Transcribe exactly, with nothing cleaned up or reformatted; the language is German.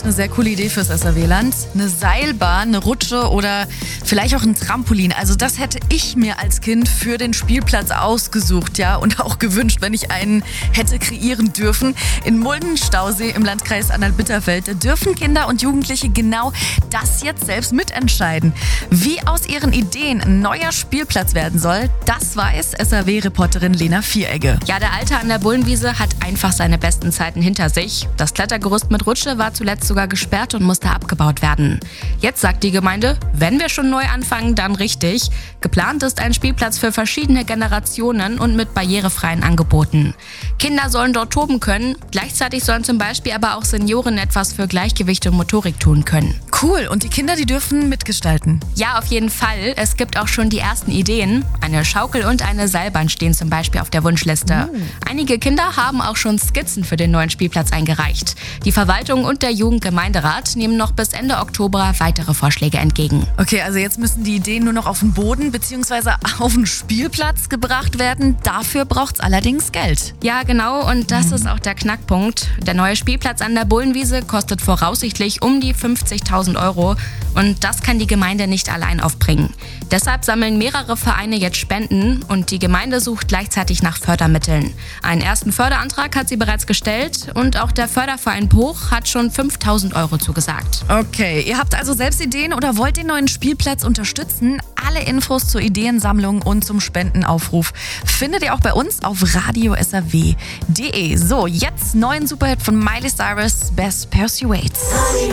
eine sehr coole Idee fürs S R W-Land. Eine Seilbahn, eine Rutsche oder vielleicht auch ein Trampolin. Also das hätte ich mir als Kind für den Spielplatz ausgesucht, ja, und auch gewünscht, wenn ich einen hätte kreieren dürfen. In Mulden-Stausee im Landkreis Anhalt-Bitterfeld dürfen Kinder und Jugendliche genau das jetzt selbst mitentscheiden. Wie aus ihren Ideen ein neuer Spielplatz werden soll, das weiß S R W-Reporterin Lena Vieregge. Ja, der Alte an der Bullenwiese hat einfach seine besten Zeiten hinter sich. Das Klettergerüst mit Rutsche war zuletzt sogar gesperrt und musste abgebaut werden. Jetzt sagt die Gemeinde, wenn wir schon neu anfangen, dann richtig. Geplant ist ein Spielplatz für verschiedene Generationen und mit barrierefreien Angeboten. Kinder sollen dort toben können, gleichzeitig sollen zum Beispiel aber auch Senioren etwas für Gleichgewicht und Motorik tun können. Cool, und die Kinder, die dürfen mitgestalten. Ja, auf jeden Fall. Es gibt auch schon die ersten Ideen. Eine Schaukel und eine Seilbahn stehen zum Beispiel auf der Wunschliste. Oh. Einige Kinder haben auch schon Skizzen für den neuen Spielplatz eingereicht. Die Verwaltung und der Jugendgemeinderat nehmen noch bis Ende Oktober weitere Vorschläge entgegen. Okay, also jetzt müssen die Ideen nur noch auf den Boden bzw. auf den Spielplatz gebracht werden. Dafür braucht es allerdings Geld. Ja, genau, und das ist auch der Knackpunkt. Der neue Spielplatz an der Bullenwiese kostet voraussichtlich um die fünfzigtausend Euro und das kann die Gemeinde nicht allein aufbringen. Deshalb sammeln mehrere Vereine jetzt Spenden und die Gemeinde sucht gleichzeitig nach Fördermitteln. Einen ersten Förderantrag hat sie bereits gestellt und auch der Förderverein Poch hat schon fünftausend Euro zugesagt. Okay, ihr habt also selbst Ideen oder wollt den neuen Spielplatz unterstützen? Alle Infos zur Ideensammlung und zum Spendenaufruf findet ihr auch bei uns auf radio s r w punkt d e. So, jetzt neuen Superhit von Miley Cyrus, Best Persuades.